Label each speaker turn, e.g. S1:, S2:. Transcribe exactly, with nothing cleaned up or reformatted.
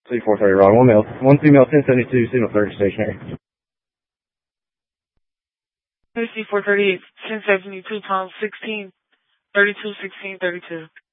S1: C four thirty, wrong. One male, one female, ten seventy-two, signal thirty, stationary.
S2: C four thirty-eight, ten seventy-two, pound sixteen, thirty-two, sixteen, thirty-two.